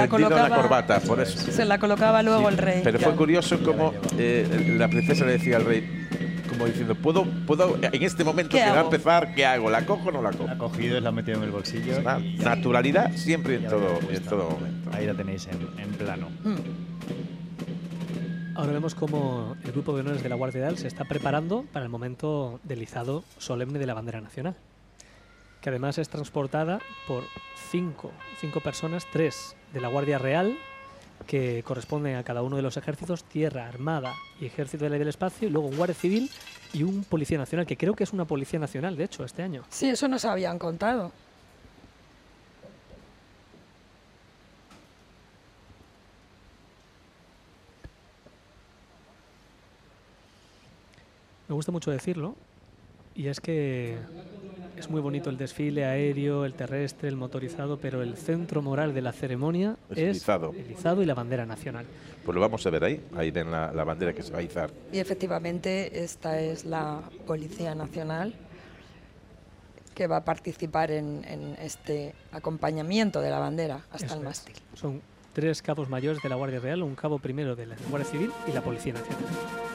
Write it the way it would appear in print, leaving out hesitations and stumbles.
la colocaba, la corbata, por eso. Se la colocaba luego el rey. Pero fue curioso como la princesa le decía al rey, como diciendo, ¿puedo en este momento que va a empezar, qué hago? ¿La cojo o no la cojo? La ha cogido y la ha metido en el bolsillo. Naturalidad siempre y en todo momento. Ahí la tenéis en plano. Ahora vemos cómo el grupo de honores de la Guardia Real se está preparando para el momento del izado solemne de la bandera nacional, que además es transportada por cinco personas, 3 de la Guardia Real, que corresponden a cada uno de los ejércitos, tierra, armada y ejército del aire y del espacio, y luego un guardia civil y un policía nacional, que creo que es una policía nacional, de hecho, este año. Sí, eso nos habían contado. Me gusta mucho decirlo, y es que es muy bonito el desfile aéreo, el terrestre, el motorizado, pero el centro moral de la ceremonia es el izado y la bandera nacional. Pues lo vamos a ver ahí ven la bandera que se va a izar. Y efectivamente esta es la Policía Nacional que va a participar en este acompañamiento de la bandera hasta el mástil. Son 3 cabos mayores de la Guardia Real, un cabo primero de la Guardia Civil y la Policía Nacional.